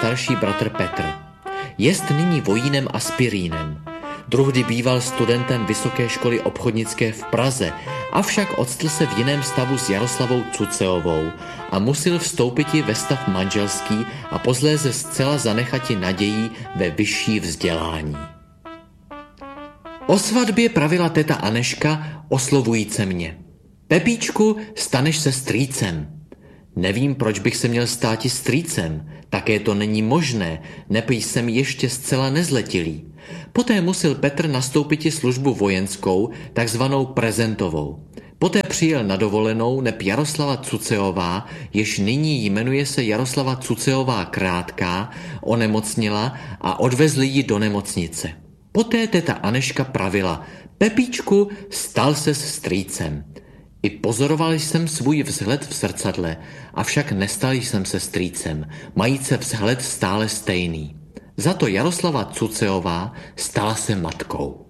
starší bratr Petr. Jest nyní vojínem aspirínem. Druhdy býval studentem Vysoké školy obchodnické v Praze, avšak octl se v jiném stavu s Jaroslavou Cuceovou a musil vstoupiti ve stav manželský a posléze zcela zanechati nadějí ve vyšší vzdělání. O svatbě pravila teta Aneška oslovujíce mě. Pepíčku, staneš se strýcem. Nevím, proč bych se měl státi strýcem, také to není možné, neb jsem ještě zcela nezletilý. Poté musel Petr nastoupiti službu vojenskou, takzvanou prezentovou. Poté přijel na dovolenou, neb Jaroslava Cuceová, jež nyní jmenuje se Jaroslava Cuceová Krátká, onemocnila a odvezli ji do nemocnice. Poté teta Aneška pravila, Pepíčku, stal ses strýcem. I pozoroval jsem svůj vzhled v zrcadle, avšak nestal jsem se strýcem, majíce vzhled stále stejný. Za to Jaroslava Cuceová stala se matkou.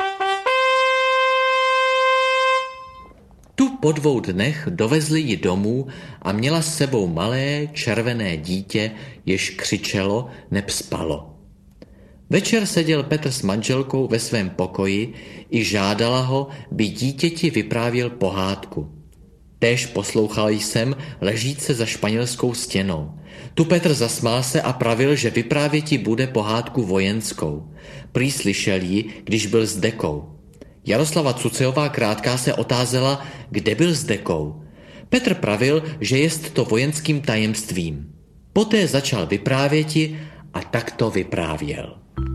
Tu po 2 dnech dovezli ji domů a měla s sebou malé červené dítě, jež křičelo, neb spalo. Večer seděl Petr s manželkou ve svém pokoji i žádala ho, by dítěti vyprávěl pohádku. Též poslouchal jsem, ležíce za španělskou stěnou. Tu Petr zasmál se a pravil, že vyprávěti bude pohádku vojenskou. Prý slyšel ji, když byl s Dekou. Jaroslava Cuceová Krátká se otázela, kde byl s Dekou. Petr pravil, že jest to vojenským tajemstvím. Poté začal vyprávěti a tak to vyprávěl.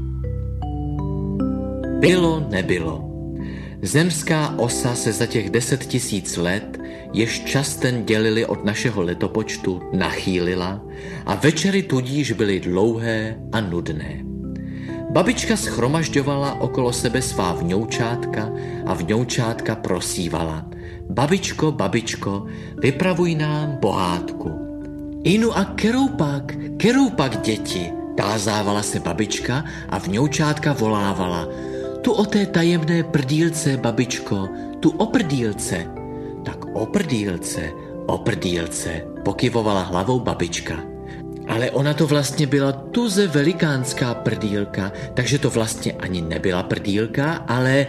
Bylo, nebylo. Zemská osa se za těch 10 000 let, jež časten dělili od našeho letopočtu, nachýlila a večery tudíž byly dlouhé a nudné. Babička schromažďovala okolo sebe svá vňoučátka a vňoučátka prosívala. Babičko, babičko, vypravuj nám pohádku. Inu a keroupak, děti, tázávala se babička a vňoučátka volávala. Tu o té tajemné prdílce, babičko, tu o prdílce. Tak o prdílce, pokyvovala hlavou babička. Ale ona to vlastně byla tuze velikánská prdílka, takže to vlastně ani nebyla prdílka, ale...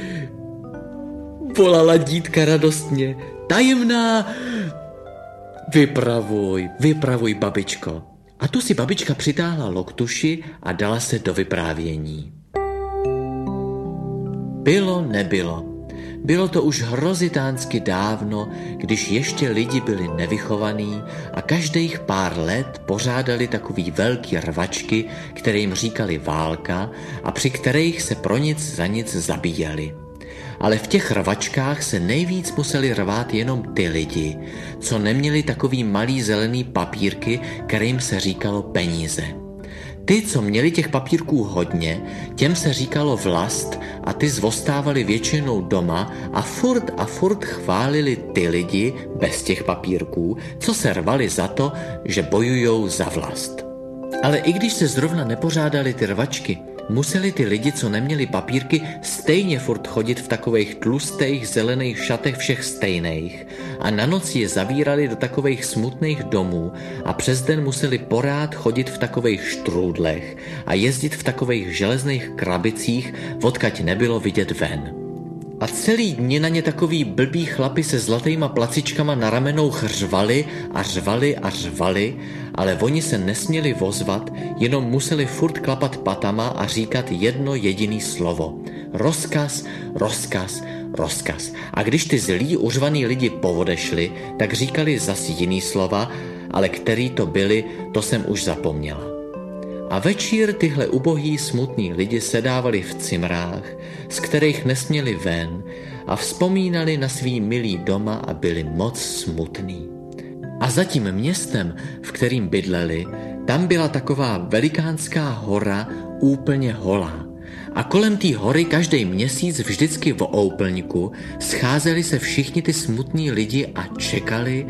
Volala dítka radostně. Tajemná... Vypravuj, babičko. A tu si babička přitáhla loktuši a dala se do vyprávění. Bylo, nebylo. Bylo to už hrozitánsky dávno, když ještě lidi byli nevychovaní a každých pár let pořádali takový velký rvačky, které jim říkali válka a při kterých se pro nic za nic zabíjeli. Ale v těch rvačkách se nejvíc museli rvát jenom ty lidi, co neměli takový malý zelený papírky, kterým se říkalo peníze. Ty, co měli těch papírků hodně, těm se říkalo vlast a ty zvostávali většinou doma a furt chválili ty lidi bez těch papírků, co se rvali za to, že bojujou za vlast. Ale i když se zrovna nepořádali ty rvačky, museli ty lidi, co neměli papírky, stejně furt chodit v takových tlustých zelených šatech všech stejných a na noc je zavírali do takových smutných domů a přes den museli porád chodit v takových štrůdlech a jezdit v takových železných krabicích, odkaď nebylo vidět ven. A celý dny na ně takový blbý chlapi se zlatýma placičkama na ramenou řvali, ale oni se nesměli vozvat, jenom museli furt klapat patama a říkat jedno jediný slovo. Rozkaz. A když ty zlí uřvaný lidi povodešli, tak říkali zas jiný slova, ale který to byli, to jsem už zapomněla. A večír tyhle ubohý smutný lidi sedávali v cimrách, z kterých nesměli ven a vzpomínali na svý milý doma a byli moc smutný. A za tím městem, v kterým bydleli, tam byla taková velikánská hora úplně holá. A kolem té hory každý měsíc vždycky v úplňku scházeli se všichni ty smutní lidi a čekali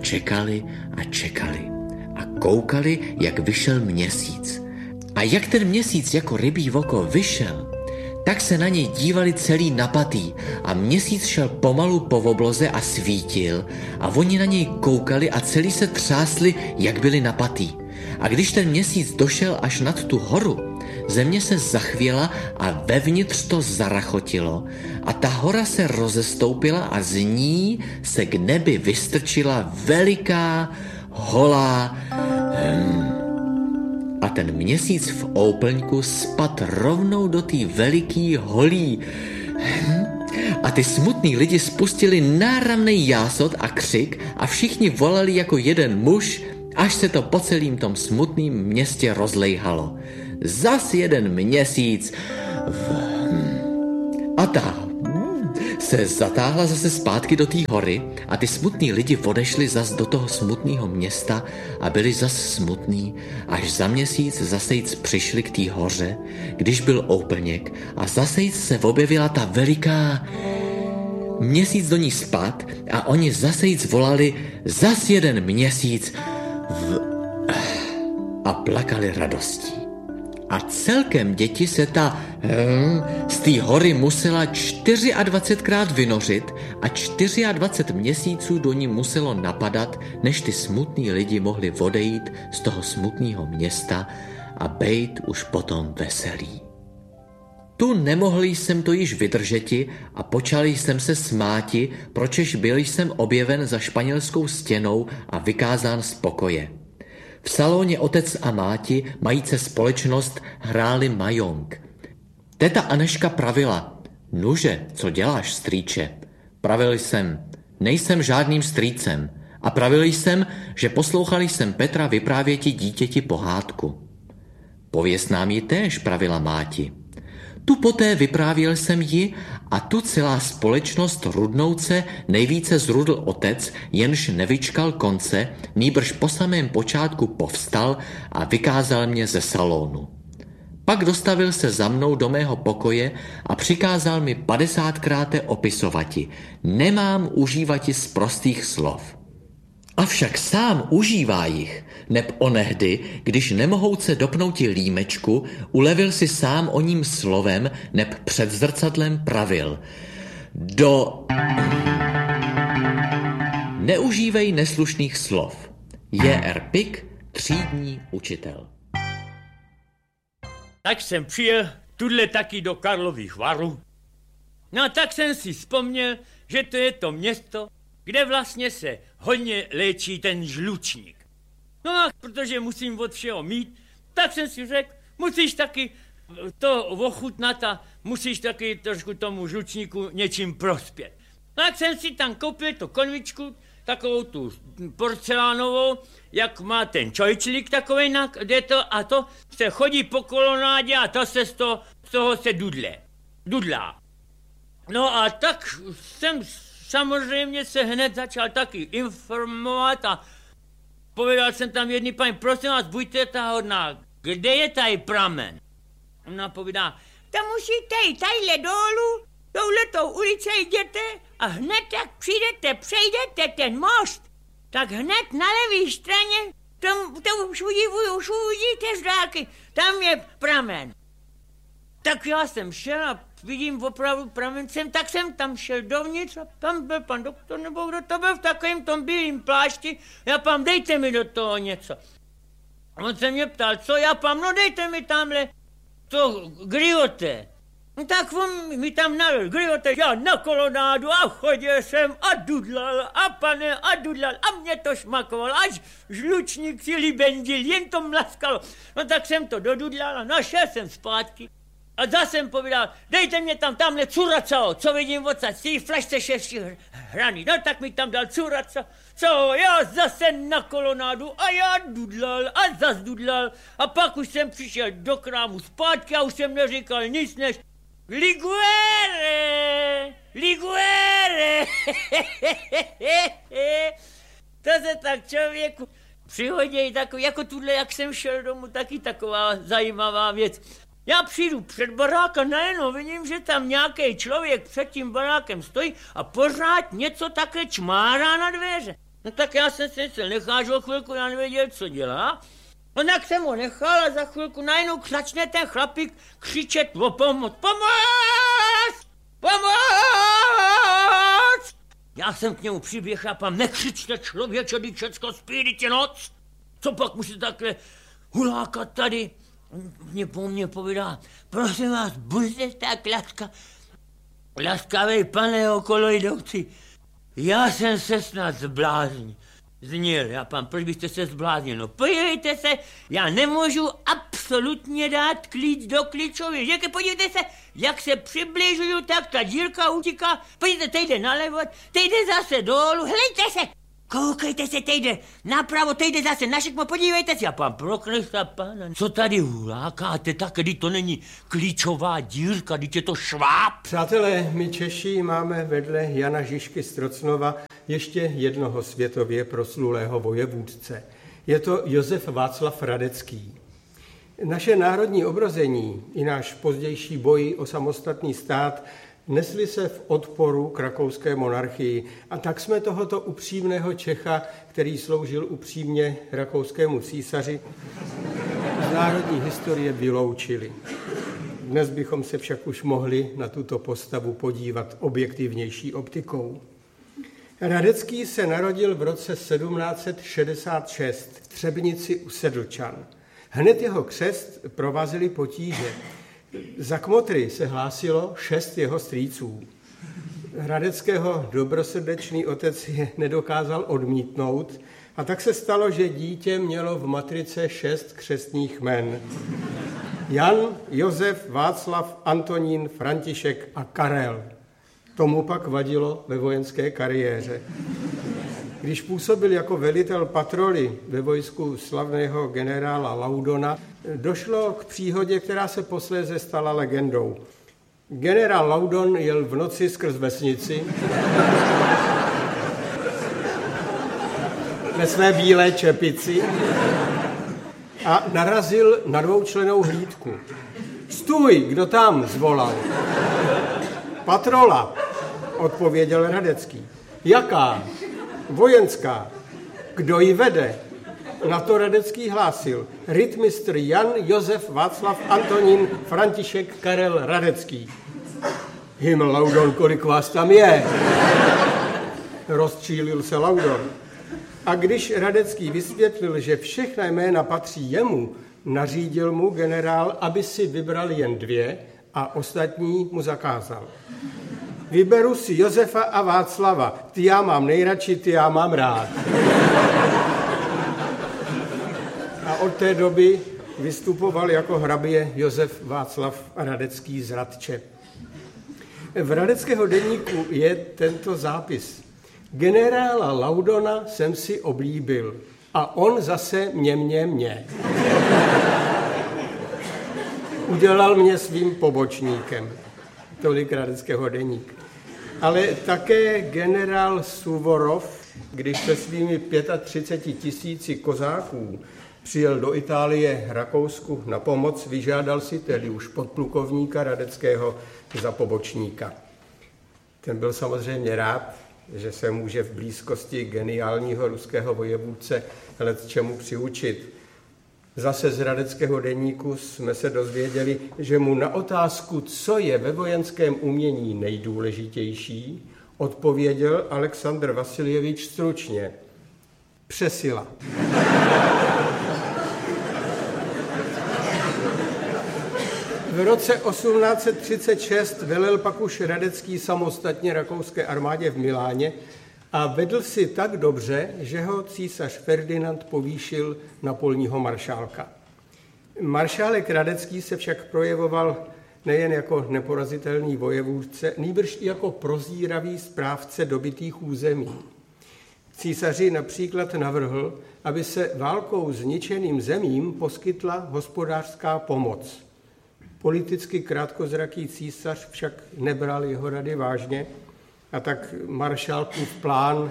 a koukali, jak vyšel měsíc. A jak ten měsíc jako rybí oko vyšel, tak se na něj dívali celý napatý a měsíc šel pomalu po obloze a svítil a oni na něj koukali a celý se třásli, jak byli napatý. A když ten měsíc došel až nad tu horu, země se zachvěla a vevnitř to zarachotilo a ta hora se rozestoupila a z ní se k nebi vystrčila veliká, holá a ten měsíc v úplňku spad rovnou do té veliký holí a ty smutný lidi spustili náramnej jásot a křik a všichni volali jako jeden muž, až se to po celém tom smutném městě rozlejhalo. Zas jeden měsíc a ta se zatáhla zase zpátky do té hory a ty smutný lidi odešli zas do toho smutného města a byli zas smutný, až za měsíc zasejc přišli k té hoře, když byl úplněk a zasejc se objevila ta veliká. Měsíc do ní spad a oni zasejc volali zas jeden měsíc a plakali radostí. A celkem děti se ta z té hory musela 24krát vynořit a 24 měsíců do ní muselo napadat, než ty smutný lidi mohli odejít z toho smutného města a bejt už potom veselý. Tu nemohl jsem to již vydržeti a počal jsem se smáti, pročež byl jsem objeven za španělskou stěnou a vykázán z pokoje. V salóně otec a máti, majíce společnost, hráli majong. Teta Aneška pravila, nuže, co děláš, strýče? Pravil jsem, nejsem žádným strýcem. A pravil jsem, že poslouchali jsem Petra vyprávěti dítěti pohádku. Pověz nám ji též, pravila máti. Tu poté vyprávěl jsem ji a tu celá společnost rudnouce nejvíce zrudl otec, jenž nevyčkal konce, nýbrž po samém počátku povstal a vykázal mě ze salonu. Pak dostavil se za mnou do mého pokoje a přikázal mi 50krát opisovati. Nemám užívati z prostých slov. Avšak sám užívá jich, neb onehdy, když nemohouce dopnouti límečku, ulevil si sám o ním slovem, neb před zrcadlem pravil. Neužívej neslušných slov. J.R. Pik, třídní učitel. Tak jsem přijel tudle taky do Karlových Varů. No a tak jsem si vzpomněl, že to je to město, kde vlastně se hodně léčí ten žlučník. No a protože musím od všeho mít, tak jsem si řekl, musíš taky to ochutnat a musíš taky trošku tomu žlučníku něčím prospět. No tak jsem si tam koupil tu konvičku, takovou tu porcelánovou, jak má ten čojčlík takovej, kde to a to se chodí po kolonádě a to se z toho se dudlá. No a tak jsem samozřejmě se hned začal taky informovat a povedal jsem tam jedný paní, prosím vás, buďte ta hodná, kde je tady pramen? Ona povídá, to musíte jít tadyhle dolů, touhletou ulice jděte a hned jak přijdete, přejdete ten most, tak hned na levé straně, to už uvidíte z dálky, tam je pramen. Tak já jsem šel a vidím opravdu pramencem, tak jsem tam šel dovnitř a tam byl pan doktor, nebo kdo to byl v takovém tom bílým plášti, já pám, dejte mi do toho něco. On se mě ptal, co já pám, no dejte mi tamhle to grioté. No tak on mi tam nalil grioté, já na kolonádu a chodil jsem a dudlal a pane a dudlal a mě to šmakoval, až žlučník si libendil, jen to mlaskalo. No tak jsem to dodudlal a našel jsem zpátky. A zase jsem povídal, dejte mě tamhle curacao, co vidím odsaď, z té flašce 6 hraní. No tak mi tam dal curacao, co já zase na kolonádu a já dudlal a zas dudlal. A pak už jsem přišel do krámu zpátky a už jsem neříkal nic než Liguere, Liguere. To se tak člověku přihodí takový, jako tuhle, jak jsem šel domů, taky taková zajímavá věc. Já přijdu před barák a najednou vidím, že tam nějaký člověk před tím barákem stojí a pořád něco také čmárá na dveře. No tak já jsem se nechážel chvilku, já nevěděl, co dělá. No tak jsem ho nechal a za chvilku najednou začne ten chlapík křičet o pomoc. Pomoc! Pomoc! Já jsem k němu přiběhl a pám, nekřičte člověče, když všecko spí, je noc. Co pak musí takhle huláka tady mě po mně povídá, prosím vás, buďte tak laskavej, pane okolo jdoucí. Já jsem se snad zbláznil. Já pán, proč byste se zbláznil? No podívejte se, já nemůžu absolutně dát klíč do klíčověže. Podívejte se, jak se přibližuju, tak ta dírka utíká. Podívejte, teď jde nalevo, teď jde zase dolů, hleďte se. Koukejte se, teď jde napravo, teď jde zase na šikmo, podívejte se. A pán, pro Krista pána, co tady hulákáte, tak když to není klíčová dírka, když je to šváb. Přátelé, my Češi máme vedle Jana Žižky z Trocnova ještě jednoho světově proslulého vojevůdce. Je to Josef Václav Radecký. Naše národní obrození i náš pozdější boj o samostatný stát nesli se v odporu k rakouské monarchii a tak jsme tohoto upřímného Čecha, který sloužil upřímně rakouskému císaři, z národní historie vyloučili. Dnes bychom se však už mohli na tuto postavu podívat objektivnější optikou. Radecký se narodil v roce 1766 v Třebnici u Sedlčan. Hned jeho křest provázely potíže. Za kmotry se hlásilo 6 jeho strýců. Radeckého dobrosrdečný otec je nedokázal odmítnout a tak se stalo, že dítě mělo v matrice 6 křestních jmen. Jan, Josef, Václav, Antonín, František a Karel. Tomu pak vadilo ve vojenské kariéře. Když působil jako velitel patroly ve vojsku slavného generála Laudona, došlo k příhodě, která se posléze stala legendou. Generál Laudon jel v noci skrz vesnici ve své bílé čepici a narazil na dvoučlennou hlídku. Stůj, kdo tam, zvolal. Patrola, odpověděl Radecký. Jaká? Vojenská. Kdo ji vede? Na to Radecký hlásil. Rytmistr Jan, Josef, Václav, Antonín, František, Karel, Radecký. Himmel, Laudon, kolik vás tam je? Rozčílil se Laudon. A když Radecký vysvětlil, že všechna jména patří jemu, nařídil mu generál, aby si vybral jen 2 a ostatní mu zakázal. Vyberu si Josefa a Václava. Ty já mám nejradši, ty já mám rád. A od té doby vystupoval jako hrabě Josef Václav Radecký z Radče. V Radeckého deníku je tento zápis. Generála Laudona jsem si oblíbil a on zase mě. Udělal mě svým pobočníkem. Tolik Radeckého deník. Ale také generál Suvorov, když se svými 35 000 kozáků přijel do Itálie Rakousku na pomoc, vyžádal si tedy už podplukovníka Radeckého za pobočníka. Ten byl samozřejmě rád, že se může v blízkosti geniálního ruského vojevůdce lecčemu přiučit. Zase z Radeckého deníku jsme se dozvěděli, že mu na otázku, co je ve vojenském umění nejdůležitější, odpověděl Alexandr Vasiljevič stručně. Přesila. V roce 1836 velel pak už Radecký samostatně rakouské armádě v Miláně a vedl si tak dobře, že ho císař Ferdinand povýšil na polního maršálka. Maršálek Radecký se však projevoval nejen jako neporazitelný vojevůdce, nýbrž i jako prozíravý správce dobytých území. Císaři například navrhl, aby se válkou zničeným zemím poskytla hospodářská pomoc. Politicky krátkozraký císař však nebral jeho rady vážně a tak maršálkův plán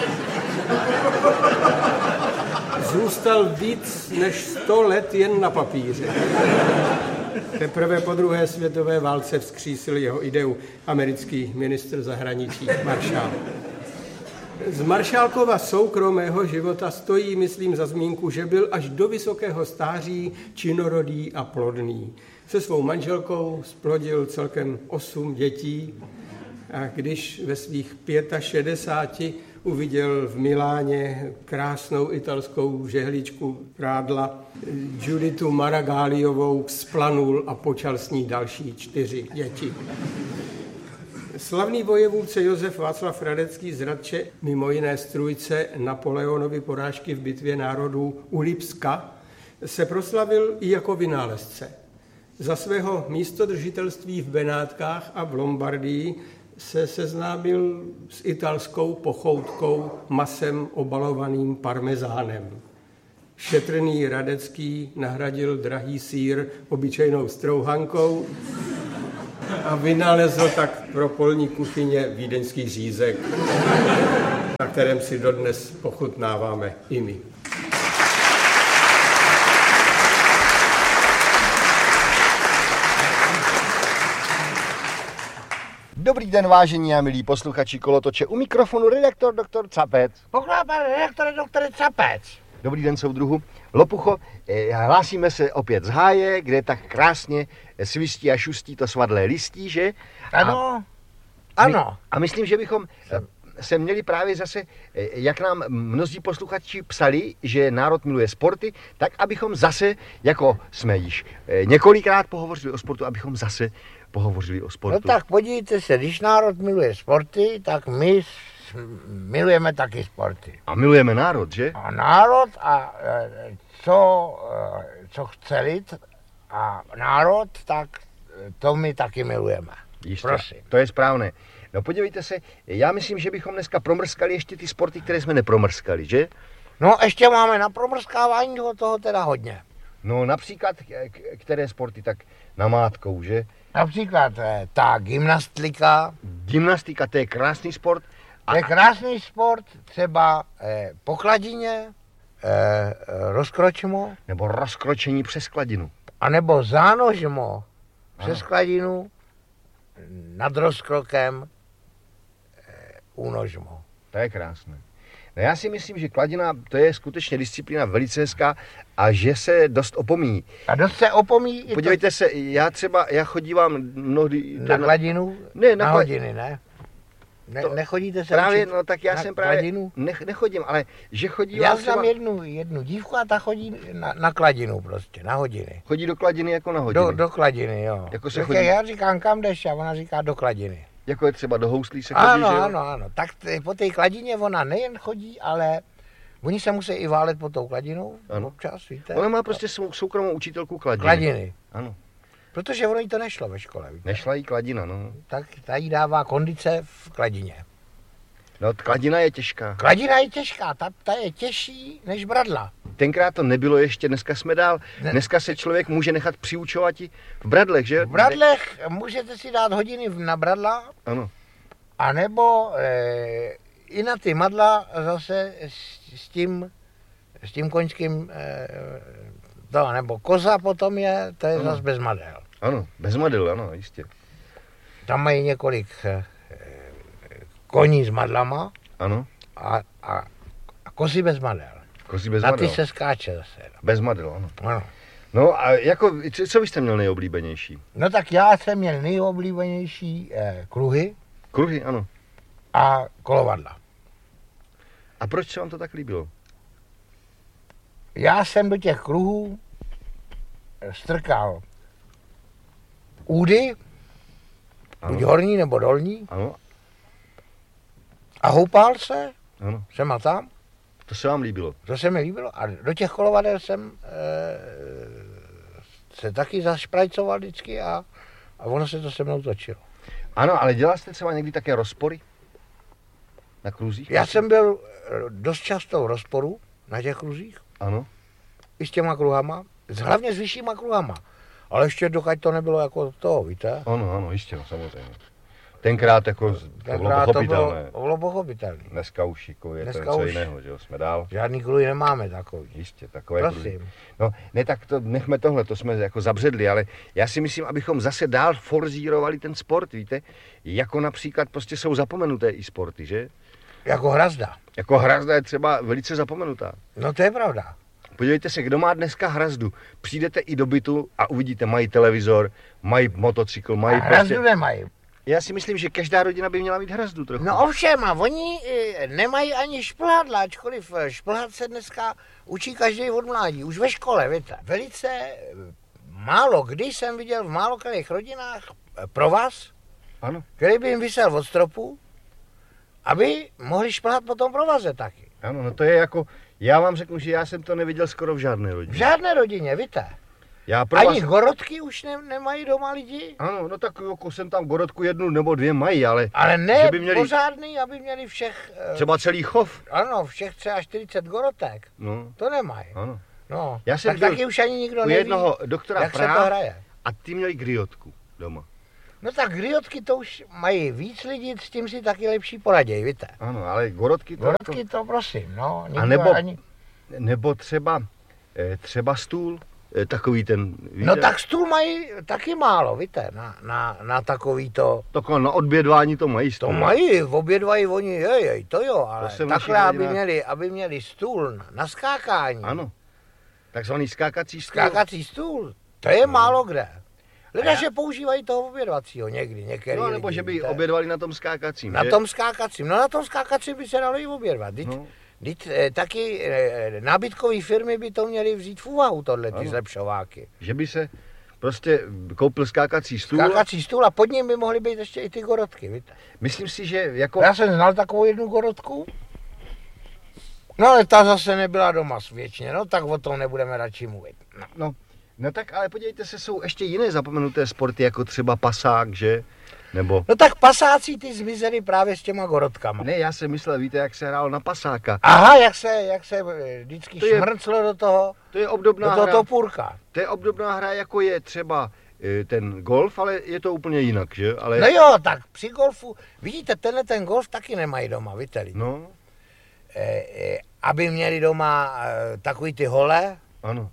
zůstal víc než 100 let jen na papíře. Teprve po druhé světové válce vzkřísil jeho ideu americký ministr zahraničí Marshall. Z Marshallkova soukromého života stojí, myslím, za zmínku, že byl až do vysokého stáří činorodý a plodný. Se svou manželkou splodil celkem 8 dětí a když ve svých 65 uviděl v Miláně krásnou italskou žehličku prádla Juditu Maragáliovou, splanul a počal s ní další 4 děti. Slavný vojevůdce Josef Václav Radecký z Hradče, mimo jiné strůjce Napoleonovy porážky v bitvě národů u Lipska, se proslavil i jako vynálezce. Za svého místodržitelství v Benátkách a v Lombardii se seznámil s italskou pochoutkou masem obalovaným parmezánem. Šetrný Radecký nahradil drahý sýr obyčejnou strouhankou a vynalezl tak pro polní kuchyně vídeňský řízek, na kterém si dodnes pochutnáváme i my. Dobrý den, vážení a milí posluchači Kolotoče, u mikrofonu redaktor doktor Capec. Pochvál, pane redaktore, doktore Capec. Dobrý den, soudruhu. Lopucho, hlásíme se opět z háje, kde tak krásně svistí a šustí to svadlé listí, že? Ano, ano. A myslím, že bychom se měli právě zase, jak nám mnozí posluchači psali, že národ miluje sporty, tak abychom zase, jako jsme již několikrát pohovořili o sportu, abychom zase pohovořili o sportu. No tak podívejte se, když národ miluje sporty, tak my milujeme taky sporty. A milujeme národ, že? A národ a co chce lid a národ, tak to my taky milujeme. Jistě, prosím. To je správné. No podívejte se, já myslím, že bychom dneska promrskali ještě ty sporty, které jsme nepromrskali, že? No ještě máme na promrskávání toho teda hodně. No například, které sporty, tak namátkou, že? Například ta gymnastika. Gymnastika, to je krásný sport. To je krásný sport, třeba po kladině, rozkročmo. Nebo rozkročení přes kladinu. A nebo zánožmo přes kladinu, nad rozkrokem, únožmo. To je krásné. No já si myslím, že kladina, to je skutečně disciplína velice hezká a že se dost opomíjí. A dost se opomíjí. Podívejte se, já chodívám mnohdy... Na kladinu? Ne, na hodiny, ne? Nechodíte se právě, učit no tak já jsem právě kladinu? Nechodím, ale že chodím... Já znám jednu dívku a ta chodí na kladinu prostě, na hodiny. Chodí do kladiny jako na hodiny? Do kladiny, jo. Jako se chodí... Já říkám, kam jdeš, a ona říká do kladiny. Jako je třeba do houslí se chodí, ano, že jo? Ano. Tak po té kladině ona nejen chodí, ale oni se musí i válet pod tou kladinou občas, víte? Ona má prostě soukromou učitelku kladiny. Kladiny. Ano. Protože ono jí to nešlo ve škole, víte? Nešla jí kladina, no. Tak ta jí dává kondice v kladině. No, kladina je těžká. Kladina je těžká, ta je těžší než bradla. Tenkrát to nebylo ještě, dneska jsme dál. Dneska se člověk může nechat přiučovat i v bradlech, že? V bradlech můžete si dát hodiny na bradla. Ano. A nebo i na ty madla zase s tím koňským, nebo koza potom to je zase bez madel. Ano, bez madel, ano, jistě. Tam mají několik koní s madlama. Ano. A kozy bez madel. Kozy bez madel. madel. Na ty se skáče zase. Bez madel, ano. Ano. No a jako, co byste měl nejoblíbenější? No tak já jsem měl nejoblíbenější kruhy. Kruhy, ano. A kolovadla. A proč se vám to tak líbilo? Já jsem do těch kruhů strkal údy, buď horní nebo dolní. Ano. A houpal se, ano. Sem a tam. To se vám líbilo? To se mi líbilo. A do těch kolovadel jsem se taky zašprajcoval vždycky a ono se to se mnou točilo. Ano, ale dělal jste třeba někdy také rozpory na kruzích? Já jsem byl dost často v rozporu na těch kruzích. Ano. I s těma kruhama, hlavně s vyššíma kruhama. Ale ještě dokud to nebylo jako to, víte? Ano, jistě, no, samozřejmě. Tenkrát jako to bylo pochopitelné. To bylo pochopitelné. Dneska už jako je to něco jiného, že jo, jsme dál. Žádný kruhy nemáme takový. Jistě, takové kruhy. No, ne, tak to nechme tohle, to jsme jako zabředli, ale já si myslím, abychom zase dál forzírovali ten sport, víte? Jako například prostě jsou zapomenuté i sporty, že? Jako hrazda. Jako hrazda je třeba velice zapomenutá. No to je pravda. Podívejte se, kdo má dneska hrazdu. Přijdete i do bytu a uvidíte, mají televizor, mají motocykl, mají hrazdu nemají. Já si myslím, že každá rodina by měla mít hrazdu trochu. No ovšem, a oni nemají ani šplhadla, ačkoliv šplhat se dneska učí každý od mládí, už ve škole, víte. Velice málo kdy jsem viděl v málo kterých rodinách provaz, Ano. který by jim visel od stropu, aby mohli šplhat po tom provaze taky. Ano, no to je jako, já vám řeknu, že já jsem to neviděl skoro v žádné V rodině. žádné rodině, víte. Ani gorodky už nemají doma lidi? Ano, no tak jako jsem tam gorodku jednu nebo dvě mají, ale ne že by měli pořádný, aby měli všech... třeba celý chov. Ano, všech třeba 40 gorotek. No. To nemají. Ano. No, Já jsem tak byl taky už ani nikdo u neví, jednoho doktora jak se to Praha hraje. a ty měli griotku doma. No tak griotky to už mají víc lidí, s tím si taky lepší poraděj, víte. Ano, ale gorodky to... Gorodky to prosím, no. A nebo třeba stůl, takový ten... Víte? No tak stůl mají taky málo, víte, na takový to... Tak na odbědvání to mají stůl. To mají, obědvají oni, to jo, ale to takhle, aby měli stůl na skákání. Ano, takzvaný skákací stůl. Skákací stůl, to je málo kde. Lidé, že používají toho obědvacího některý No, nebo lidi, že by víte? obědvali na tom skákacím, Na že? tom skákacím, no na tom skákacím by se dalo i obědvat. Taky nábytkové firmy by to měly vzít v úvahu, ty zlepšováky. Že by se prostě koupil skákací stůl. Skákací stůl a pod ním by mohly být ještě i ty gorodky, víte. Myslím si, že jako... Já jsem znal takovou jednu gorodku, no ale ta zase nebyla doma věčně, no tak o tom nebudeme radši mluvit. No tak ale podívejte se, jsou ještě jiné zapomenuté sporty, jako třeba pasák, že? Nebo... No tak pasáci ty zmizeli právě s těma gorodkama. Ne, já jsem myslel, víte, jak se hrál na pasáka. Aha, jak se vždycky šmrclo do toho, to je obdobná do toho hra. topůrka. To je obdobná hra, jako je třeba ten golf, ale je to úplně jinak, že? Ale... No jo, tak při golfu, vidíte, ten golf taky nemají doma, víte lidi. No. Aby měli doma takový ty hole. Ano.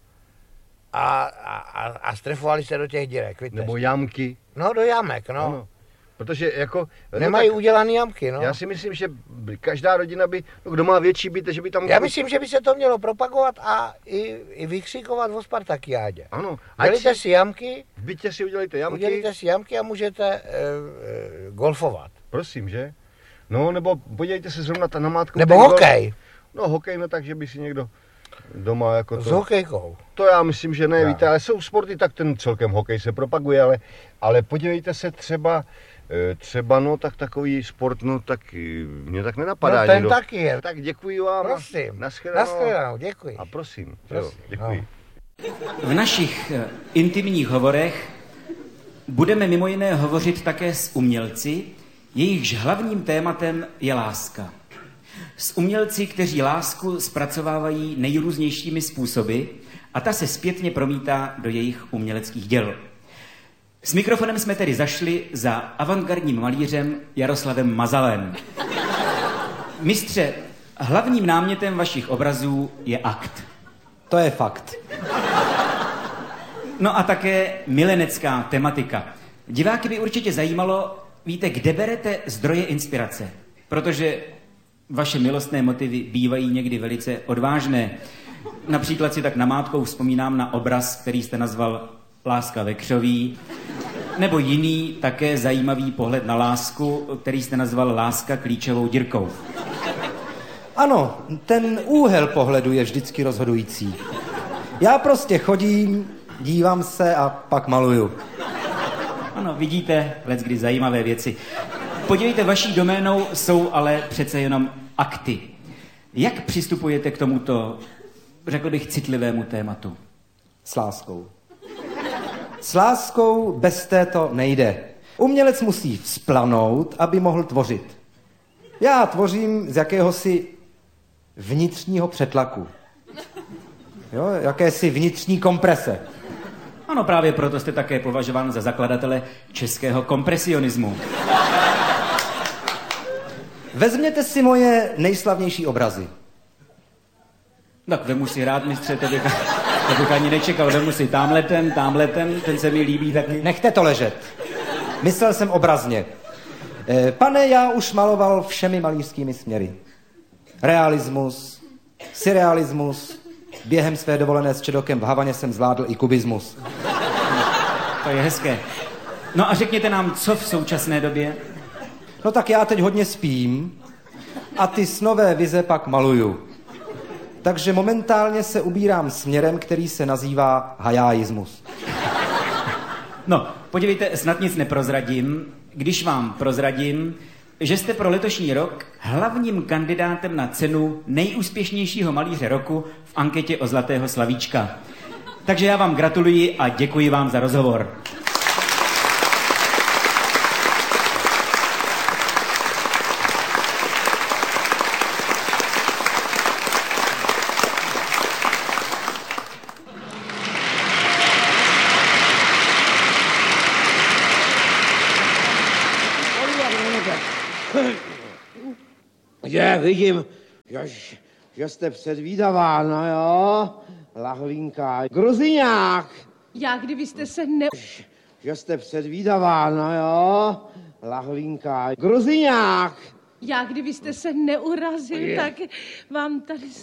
A strefovali se do těch dírek, víte. Nebo jamky. No, do jamek, no. Ano. Protože jako... Nemají udělaný jamky, no. Já si myslím, že každá rodina by, kdo má větší byt, že by tam... Já myslím, že by se to mělo propagovat a i vykřikovat o Spartakiádě. Ano. Udělejte si jamky. V bytě si udělejte jamky. Udělejte si jamky a můžete golfovat. Prosím, že? No, nebo podívejte se zrovna na mátku. Nebo hokej. No, hokej, no tak, že by si někdo doma jako to... S hokejkou. To já myslím, že ne, víte, ale jsou sporty, tak ten celkem hokej se propaguje, ale podívejte se třeba no tak takový sport, no tak mě tak nenapadá. No ten taky je. Tak děkuji vám. Prosím. Nashledanou, děkuji. A prosím. Jo, děkuji. No. V našich intimních hovorech budeme mimo jiné hovořit také s umělci, jejichž hlavním tématem je láska. S umělci, kteří lásku zpracovávají nejrůznějšími způsoby a ta se zpětně promítá do jejich uměleckých děl. S mikrofonem jsme tedy zašli za avantgardním malířem Jaroslavem Mazalem. Mistře, hlavním námětem vašich obrazů je akt. To je fakt. No a také milenecká tematika. Diváky by určitě zajímalo, víte, kde berete zdroje inspirace, protože vaše milostné motivy bývají někdy velice odvážné. Například si tak namátkou vzpomínám na obraz, který jste nazval Láska ve křoví, nebo jiný také zajímavý pohled na lásku, který jste nazval Láska klíčovou dírkou. Ano, ten úhel pohledu je vždycky rozhodující. Já prostě chodím, dívám se a pak maluju. Ano, vidíte, leckdy zajímavé věci. Podívejte, vaší doménou jsou ale přece jenom akty. Jak přistupujete k tomuto, řekl bych, citlivému tématu? S láskou. S láskou bez této nejde. Umělec musí vzplanout, aby mohl tvořit. Já tvořím z jakéhosi vnitřního přetlaku. Jo, jakési vnitřní komprese. Ano, právě proto jste také považován za zakladatele českého kompresionismu. Vezměte si moje nejslavnější obrazy. Tak vemu si rád, mistře, to bych ani nečekal. Vemu si tamhle ten se mi líbí taky. Nechte to ležet. Myslel jsem obrazně. Pane, já už maloval všemi malířskými směry. Realismus, surrealismus, během své dovolené s Čedokem v Havaně jsem zvládl i kubismus. To je hezké. No a řekněte nám, co v současné době? No tak já teď hodně spím a ty snové vize pak maluju. Takže momentálně se ubírám směrem, který se nazývá hajáismus. No, podívejte, snad nic neprozradím, když vám prozradím, že jste pro letošní rok hlavním kandidátem na cenu nejúspěšnějšího malíře roku v anketě o Zlatého slavíčka. Takže já vám gratuluji a děkuji vám za rozhovor. Je, vidím, že jste předvídavána, jo? Lahvinka. Gruziňák. Já, kdybyste se Že jste předvídavána, jo? Lahvinka. Gruziňák. Já, kdybyste se neurazil, tak vám tady